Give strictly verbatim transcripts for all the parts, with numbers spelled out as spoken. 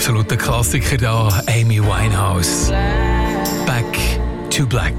absoluter Klassiker da, Amy Winehouse. Back to Black.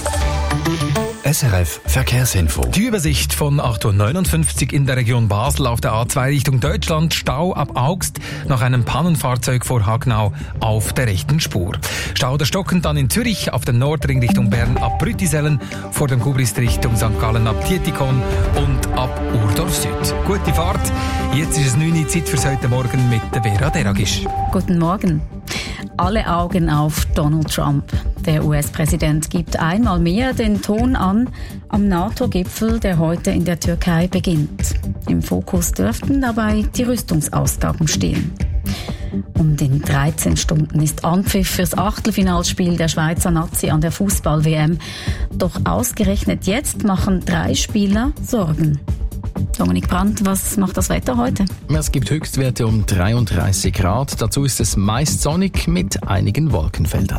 S R F Verkehrsinfo. Die Übersicht von acht Uhr neunundfünfzig in der Region Basel auf der A zwei Richtung Deutschland. Stau ab Augst nach einem Pannenfahrzeug vor Hagnau auf der rechten Spur. Stau oder stockend dann in Zürich auf dem Nordring Richtung Bern ab Brüttisellen, vor dem Gubrist Richtung Sankt Gallen ab Tietikon und ab Urdorf Süd. Gute Fahrt. Jetzt ist es neun Uhr, Zeit fürs heute Morgen mit der Vera Deragisch. Guten Morgen. Alle Augen auf Donald Trump. Der U S-Präsident gibt einmal mehr den Ton an am NATO-Gipfel, der heute in der Türkei beginnt. Im Fokus dürften dabei die Rüstungsausgaben stehen. Um den dreizehn Stunden ist Anpfiff fürs Achtelfinalspiel der Schweizer Nazi an der Fußball-W M. Doch ausgerechnet jetzt machen drei Spieler Sorgen. Dominik Brandt, was macht das Wetter heute? Es gibt Höchstwerte um dreiunddreißig Grad. Dazu ist es meist sonnig mit einigen Wolkenfeldern.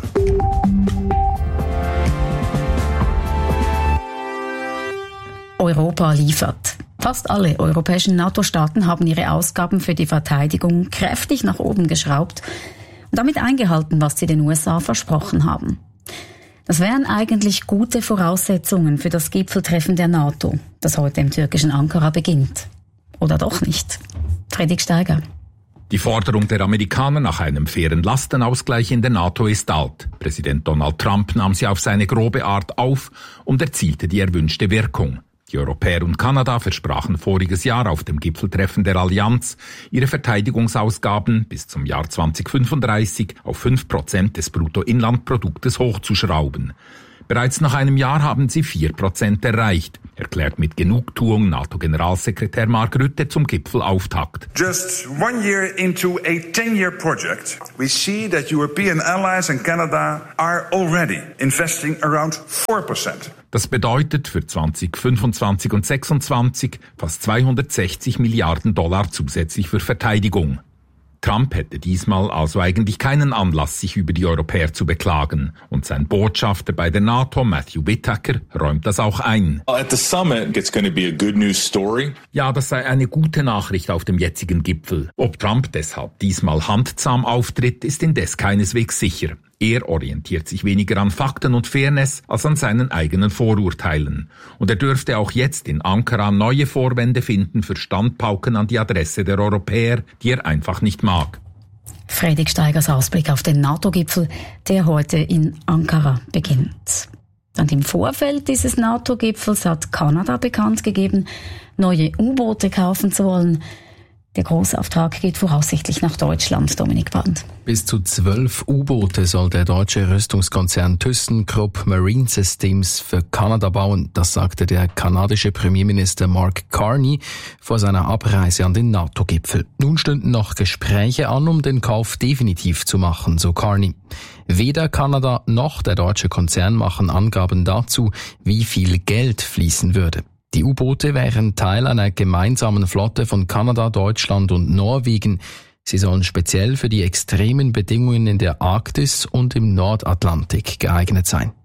Europa liefert. Fast alle europäischen NATO-Staaten haben ihre Ausgaben für die Verteidigung kräftig nach oben geschraubt und damit eingehalten, was sie den U S A versprochen haben. Das wären eigentlich gute Voraussetzungen für das Gipfeltreffen der NATO, das heute im türkischen Ankara beginnt. Oder doch nicht? Fredrik Steiger. Die Forderung der Amerikaner nach einem fairen Lastenausgleich in der NATO ist alt. Präsident Donald Trump nahm sie auf seine grobe Art auf und erzielte die erwünschte Wirkung. Die Europäer und Kanada versprachen voriges Jahr auf dem Gipfeltreffen der Allianz, ihre Verteidigungsausgaben bis zum Jahr zweitausendfünfunddreißig auf fünf Prozent des Bruttoinlandproduktes hochzuschrauben. Bereits nach einem Jahr haben sie vier Prozent erreicht, erklärt mit Genugtuung NATO-Generalsekretär Mark Rutte zum Gipfelauftakt. Just one year into a ten-year project, we see that European allies and Canada are already investing around four percent. Das bedeutet für zweitausendfünfundzwanzig und zweitausendsechsundzwanzig fast zweihundertsechzig Milliarden Dollar zusätzlich für Verteidigung. Trump hätte diesmal also eigentlich keinen Anlass, sich über die Europäer zu beklagen. Und sein Botschafter bei der NATO, Matthew Whitaker, räumt das auch ein. At the summit, it's going to be a good news story. Ja, das sei eine gute Nachricht auf dem jetzigen Gipfel. Ob Trump deshalb diesmal handzahm auftritt, ist indes keineswegs sicher. Er orientiert sich weniger an Fakten und Fairness als an seinen eigenen Vorurteilen. Und er dürfte auch jetzt in Ankara neue Vorwände finden für Standpauken an die Adresse der Europäer, die er einfach nicht mag. Fredrik Steigers Ausblick auf den NATO-Gipfel, der heute in Ankara beginnt. Und im Vorfeld dieses NATO-Gipfels hat Kanada bekannt gegeben, neue U-Boote kaufen zu wollen. Der Großauftrag geht voraussichtlich nach Deutschland, Dominik Brandt. Bis zu zwölf U-Boote soll der deutsche Rüstungskonzern ThyssenKrupp Marine Systems für Kanada bauen. Das sagte der kanadische Premierminister Mark Carney vor seiner Abreise an den NATO-Gipfel. Nun stünden noch Gespräche an, um den Kauf definitiv zu machen, so Carney. Weder Kanada noch der deutsche Konzern machen Angaben dazu, wie viel Geld fließen würde. Die U-Boote wären Teil einer gemeinsamen Flotte von Kanada, Deutschland und Norwegen. Sie sollen speziell für die extremen Bedingungen in der Arktis und im Nordatlantik geeignet sein.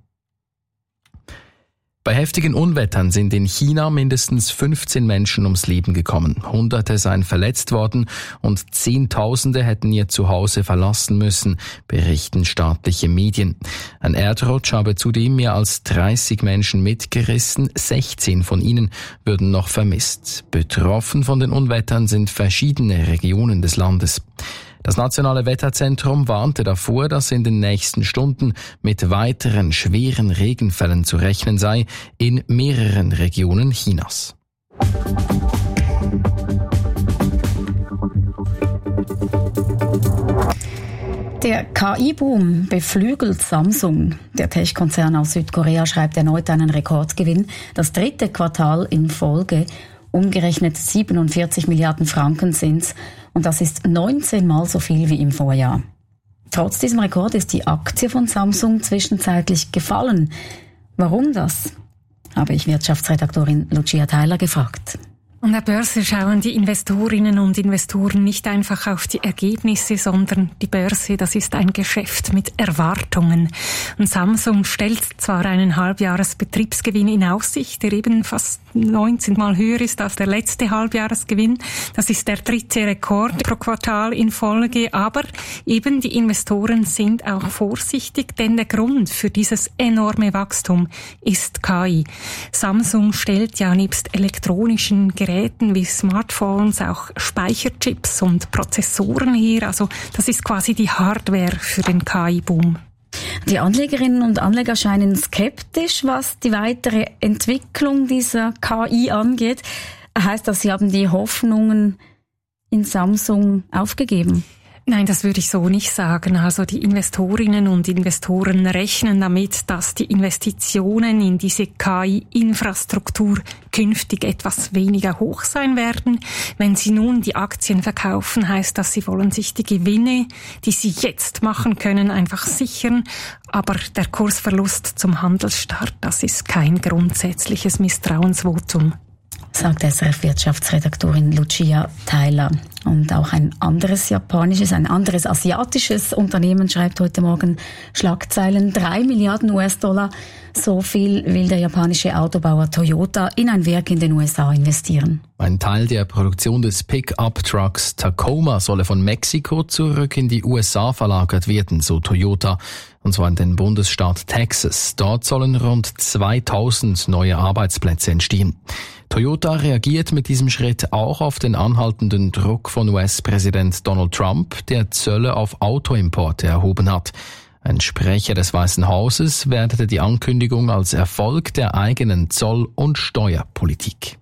Bei heftigen Unwettern sind in China mindestens fünfzehn Menschen ums Leben gekommen. Hunderte seien verletzt worden und Zehntausende hätten ihr Zuhause verlassen müssen, berichten staatliche Medien. Ein Erdrutsch habe zudem mehr als dreißig Menschen mitgerissen, sechzehn von ihnen würden noch vermisst. Betroffen von den Unwettern sind verschiedene Regionen des Landes. Das Nationale Wetterzentrum warnte davor, dass in den nächsten Stunden mit weiteren schweren Regenfällen zu rechnen sei in mehreren Regionen Chinas. Der K I-Boom beflügelt Samsung. Der Tech-Konzern aus Südkorea schreibt erneut einen Rekordgewinn. Das dritte Quartal in Folge. Umgerechnet siebenundvierzig Milliarden Franken sind's. Und das ist neunzehn Mal so viel wie im Vorjahr. Trotz diesem Rekord ist die Aktie von Samsung zwischenzeitlich gefallen. Warum das? Habe ich Wirtschaftsredaktorin Lucia Theiler gefragt. An der Börse schauen die Investorinnen und Investoren nicht einfach auf die Ergebnisse, sondern die Börse, das ist ein Geschäft mit Erwartungen. Und Samsung stellt zwar einen Halbjahresbetriebsgewinn in Aussicht, der eben fast neunzehn Mal höher ist als der letzte Halbjahresgewinn. Das ist der dritte Rekord pro Quartal in Folge, aber eben die Investoren sind auch vorsichtig, denn der Grund für dieses enorme Wachstum ist K I. Samsung stellt ja nebst elektronischen Geräten wie Smartphones auch Speicherchips und Prozessoren her. Also das ist quasi die Hardware für den K I-Boom. Die Anlegerinnen und Anleger scheinen skeptisch, was die weitere Entwicklung dieser K I angeht. Heißt das, Sie haben die Hoffnungen in Samsung aufgegeben? Nein, das würde ich so nicht sagen. Also die Investorinnen und Investoren rechnen damit, dass die Investitionen in diese K I-Infrastruktur künftig etwas weniger hoch sein werden. Wenn sie nun die Aktien verkaufen, heißt das, sie wollen sich die Gewinne, die sie jetzt machen können, einfach sichern. Aber der Kursverlust zum Handelsstart, das ist kein grundsätzliches Misstrauensvotum, sagt S R F-Wirtschaftsredaktorin Lucia Theiler. Und auch ein anderes japanisches, ein anderes asiatisches Unternehmen schreibt heute Morgen Schlagzeilen. Drei Milliarden U S-Dollar, so viel will der japanische Autobauer Toyota in ein Werk in den U S A investieren. Ein Teil der Produktion des Pick-up-Trucks Tacoma solle von Mexiko zurück in die U S A verlagert werden, so Toyota. Und zwar in den Bundesstaat Texas. Dort sollen rund zweitausend neue Arbeitsplätze entstehen. Toyota reagiert mit diesem Schritt auch auf den anhaltenden Druck von U S-Präsident Donald Trump, der Zölle auf Autoimporte erhoben hat. Ein Sprecher des Weißen Hauses wertete die Ankündigung als Erfolg der eigenen Zoll- und Steuerpolitik.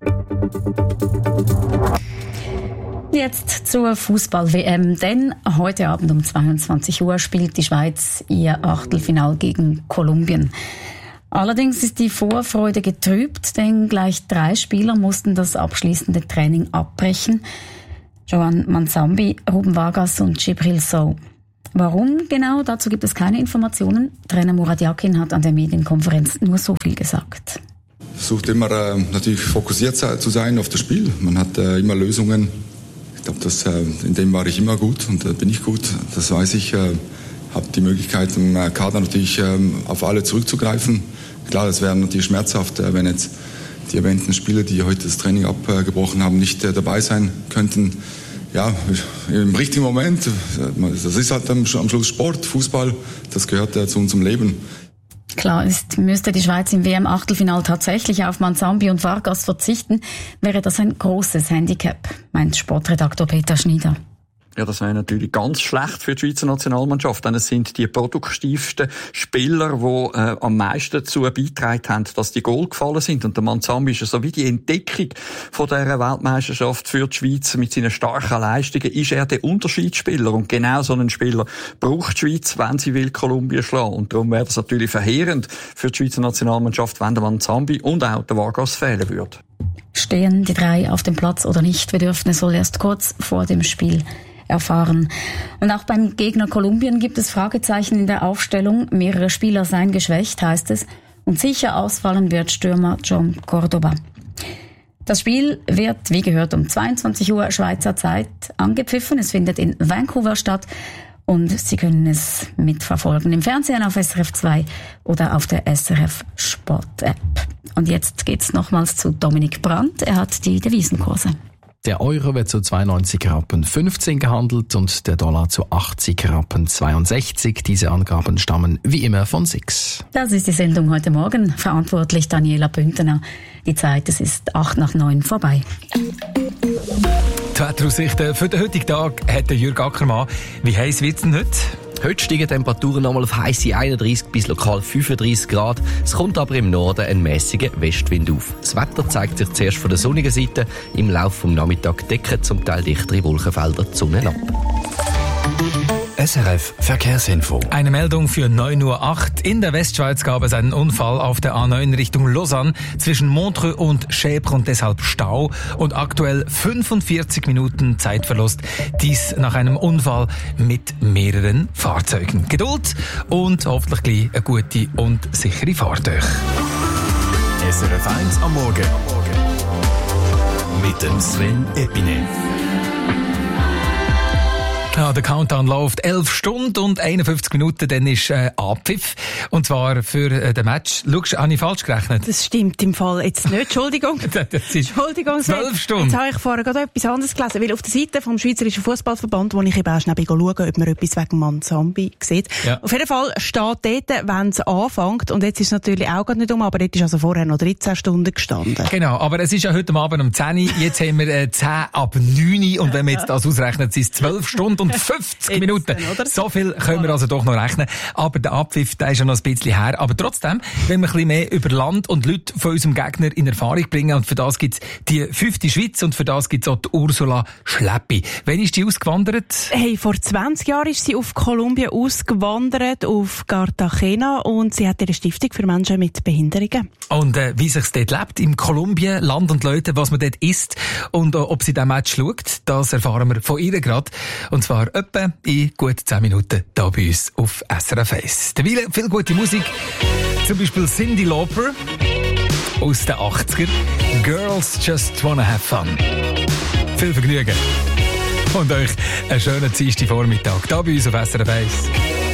Jetzt zur Fußball-W M, denn heute Abend um zweiundzwanzig Uhr spielt die Schweiz ihr Achtelfinal gegen Kolumbien. Allerdings ist die Vorfreude getrübt, denn gleich drei Spieler mussten das abschließende Training abbrechen. Joan Manzambi, Ruben Vargas und Djibril Sow. Warum genau? Dazu gibt es keine Informationen. Trainer Murat Yakin hat an der Medienkonferenz nur so viel gesagt. Versucht immer äh, natürlich fokussiert zu sein auf das Spiel. Man hat äh, immer Lösungen. Ich glaube, das, äh, in dem war ich immer gut und äh, bin ich gut. Das weiß ich. Äh, habe die Möglichkeit im Kader natürlich äh, auf alle zurückzugreifen. Klar, es wäre natürlich schmerzhaft, äh, wenn jetzt die erwähnten Spieler, die heute das Training abgebrochen haben, nicht äh, dabei sein könnten. Ja, im richtigen Moment. Das ist halt am Schluss Sport, Fußball. Das gehört äh, zu unserem Leben. Klar ist, müsste die Schweiz im W M-Achtelfinal tatsächlich auf Manzambi und Vargas verzichten, wäre das ein großes Handicap, meint Sportredaktor Peter Schneider. Ja, das wäre natürlich ganz schlecht für die Schweizer Nationalmannschaft, denn es sind die produktivsten Spieler, die äh, am meisten dazu beigetragen haben, dass die Goal gefallen sind. Und der Manzambi ist ja so wie die Entdeckung von dieser Weltmeisterschaft für die Schweiz. Mit seinen starken Leistungen ist er der Unterschiedsspieler. Und genau so einen Spieler braucht die Schweiz, wenn sie will Kolumbien schlagen. Und darum wäre das natürlich verheerend für die Schweizer Nationalmannschaft, wenn der Manzambi und auch der Vargas fehlen würde. Stehen die drei auf dem Platz oder nicht? Wir dürfen es wohl erst kurz vor dem Spiel erfahren. Und auch beim Gegner Kolumbien gibt es Fragezeichen in der Aufstellung. Mehrere Spieler seien geschwächt, heißt es. Und sicher ausfallen wird Stürmer John Cordoba. Das Spiel wird, wie gehört, um zweiundzwanzig Uhr Schweizer Zeit angepfiffen. Es findet in Vancouver statt. Und Sie können es mitverfolgen im Fernsehen auf S R F zwei oder auf der S R F Sport App. Und jetzt geht's nochmals zu Dominik Brandt. Er hat die Devisenkurse. Der Euro wird zu zweiundneunzig Rappen fünfzehn gehandelt und der Dollar zu achtzig Rappen zweiundsechzig. Diese Angaben stammen wie immer von S I X. Das ist die Sendung heute Morgen. Verantwortlich Daniela Bündner. Die Zeit, es ist acht nach neun vorbei. Die Wetteraussichten für den heutigen Tag hat Jürg Ackermann. Wie heiß wird es denn heute? Heute steigen die Temperaturen nochmal auf heisse einunddreissig bis lokal fünfunddreissig Grad. Es kommt aber im Norden ein mäßiger Westwind auf. Das Wetter zeigt sich zuerst von der sonnigen Seite. Im Laufe des Nachmittags decken zum Teil dichtere Wolkenfelder die Sonne ab. S R F Verkehrsinfo. Eine Meldung für neun Uhr acht. In der Westschweiz gab es einen Unfall auf der A neun Richtung Lausanne zwischen Montreux und Schäbre und deshalb Stau und aktuell fünfundvierzig Minuten Zeitverlust. Dies nach einem Unfall mit mehreren Fahrzeugen. Geduld und hoffentlich gleich eine gute und sichere Fahrt euch. S R F eins am Morgen. mit dem Sven Epine. Ja, der Countdown läuft elf Stunden und einundfünfzig Minuten, dann ist äh, Abpfiff. Und zwar für äh, den Match. Schau, habe ich falsch gerechnet? Das stimmt im Fall jetzt nicht. Entschuldigung. das ist Entschuldigung. zwölf Stunden. Jetzt habe ich vorher gerade etwas anderes gelesen, weil auf der Seite vom Schweizerischen Fußballverband, wo ich eben auch schnell schaue, ob man etwas wegen Manzambi sieht. Ja. Auf jeden Fall steht dort, wenn es anfängt, und jetzt ist es natürlich auch gerade nicht um, aber dort ist also vorher noch dreizehn Stunden gestanden. Genau, aber es ist ja heute Abend um zehn Uhr, jetzt haben wir äh, zehn ab neun Uhr, und wenn wir jetzt das ausrechnen, sind es zwölf Stunden und fünfzig Minuten. Dann, so viel können wir also doch noch rechnen. Aber der Abpfiff, der ist ja noch ein bisschen her. Aber trotzdem, wenn wir ein bisschen mehr über Land und Leute von unserem Gegner in Erfahrung bringen, und für das gibt's die fünfte Schweiz und für das gibt's auch die Ursula Schleppi. Wann ist die ausgewandert? Hey, vor zwanzig Jahren ist sie auf Kolumbien ausgewandert, auf Cartagena, und sie hat eine Stiftung für Menschen mit Behinderungen. Und äh, wie sich's dort lebt, im Kolumbien, Land und Leute, was man dort isst und äh, ob sie den Match schaut, das erfahren wir von ihr gerade. Und zwar etwa in gut zehn Minuten hier bei uns auf S R F eins. Derweil viel gute Musik, zum Beispiel Cyndi Lauper aus den achtziger. Girls Just Wanna Have Fun. Viel Vergnügen und euch einen schönen Dienstagvormittag hier bei uns auf S R F eins.